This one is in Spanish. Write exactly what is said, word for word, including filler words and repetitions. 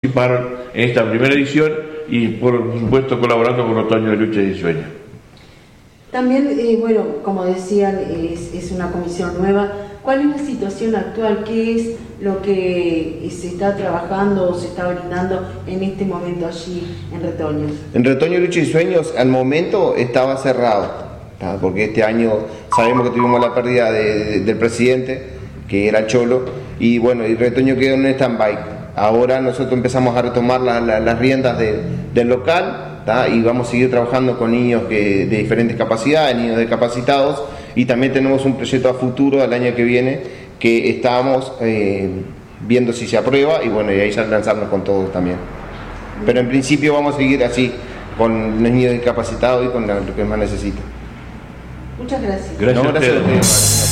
participaron en esta primera edición y por supuesto colaborando con Otoño de Lucha y Sueños. También, eh, bueno, como decían, es, es una comisión nueva. ¿Cuál es la situación actual? ¿Qué es lo que se está trabajando o se está brindando en este momento allí en Retoño? En Retoño, Lucha y Sueños al momento estaba cerrado, ¿tá? Porque este año sabemos que tuvimos la pérdida de, de, del presidente, que era Cholo, y bueno, y Retoño quedó en stand-by. Ahora nosotros empezamos a retomar la, la, las riendas de, del local, ¿tá? Y vamos a seguir trabajando con niños que, de diferentes capacidades, niños discapacitados, y también tenemos un proyecto a futuro del año que viene que estamos eh, viendo si se aprueba y bueno, y ahí ya lanzarnos con todo también. Pero en principio vamos a seguir así, con los niños discapacitados y con lo que más necesitan. Muchas gracias. Gracias, no, gracias a ustedes. a ustedes.